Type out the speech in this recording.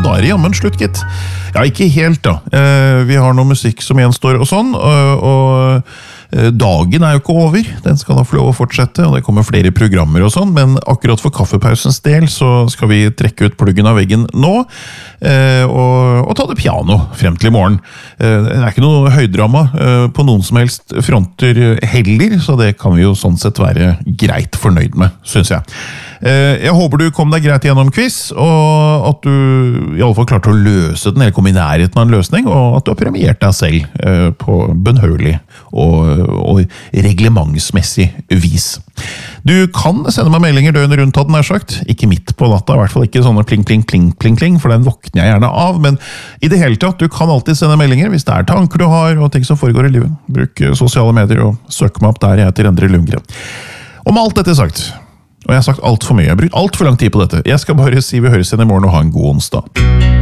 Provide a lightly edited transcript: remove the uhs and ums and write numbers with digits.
da er det jammen slutt, gitt. Ja, ikke helt da. Vi har noe musikk som gjenstår og sånn, og dagen er jo ikke over. Den skal da få lov å fortsette, og det kommer flere programmer og sånn, men akkurat for kaffepausens del så skal vi trekke ut pluggen av veggen nå, og ta det piano frem til i morgen. Det er ikke noe høydrama på noen som helst fronter heller, så det kan vi jo sånn sett være greit fornøyd med, synes jeg. Jeg håper du kom deg greit gjennom quiz, og at du i alle fall klarte å løse den, eller komme i nærheten av en løsning, og at du har premiert deg selv på bønnhørlig og reglementsmessig vis. Du kan sende meg meldinger døgnet rundt, hadde den her sagt. Ikke midt på natta, i hvert fall ikke sånne pling, pling, pling, pling, pling, for den våkner jeg gjerne av, men i det hele tatt, du kan alltid sende meldinger hvis det er tanker du har, og ting som foregår i livet. Bruk sosiale medier og søk meg opp der jeg heter Endre Lundgren. Om alt dette sagt, og jeg har sagt alt for mye, jeg har brukt alt for lang tid på dette, jeg skal bare si vi høres igjen i morgen og ha en god onsdag.